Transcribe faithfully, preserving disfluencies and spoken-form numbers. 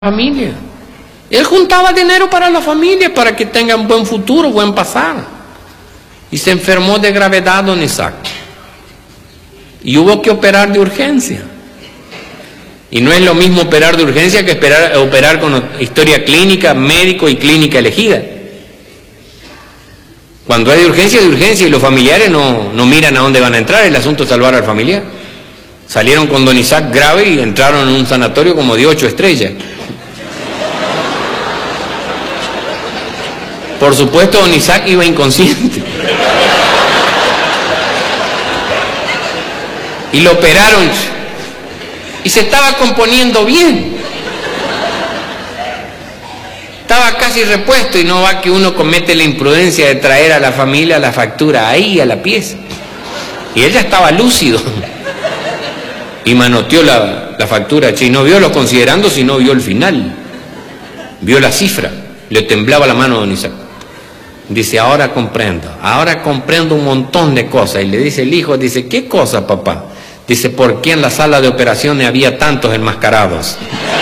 familia. Él juntaba dinero para la familia, para que tengan buen futuro, buen pasar. Y se enfermó de gravedad don Isaac. Y hubo que operar de urgencia. Y no es lo mismo operar de urgencia que esperar, operar con historia clínica, médico y clínica elegida. Cuando hay de urgencia, de urgencia, y los familiares no, no miran a dónde van a entrar, el asunto es salvar al familiar. Salieron con don Isaac grave y entraron en un sanatorio como de ocho estrellas. Por supuesto, don Isaac iba inconsciente. Y lo operaron. Y se estaba componiendo bien. Estaba casi repuesto, y no va que uno comete la imprudencia de traer a la familia la factura ahí, a la pieza. Y ella estaba lúcido. Y manoteó la, la factura, y no vio los considerandos, sino vio el final. Vio la cifra. Le temblaba la mano a don Isaac. Dice, ahora comprendo, ahora comprendo un montón de cosas. Y le dice el hijo, dice, ¿qué cosa, papá? Dice, ¿por qué en la sala de operaciones había tantos enmascarados?